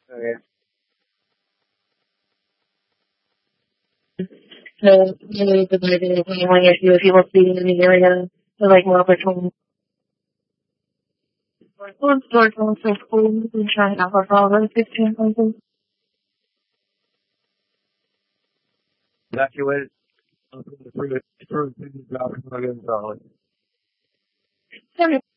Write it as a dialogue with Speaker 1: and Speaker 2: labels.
Speaker 1: Okay.
Speaker 2: So, maybe the maybe like one issue if he was speaking in the area, so like more between one store going to school and trying out for all those 15 places.
Speaker 1: Evacuated. Through the job again, Charlie.